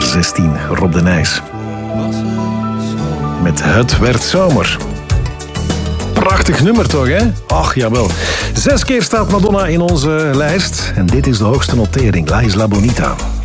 16, Rob de Nijs. Met Het werd zomer. Prachtig nummer toch, hè? Ach, jawel. 6 keer staat Madonna in onze lijst. En dit is de hoogste notering, La Isla Bonita.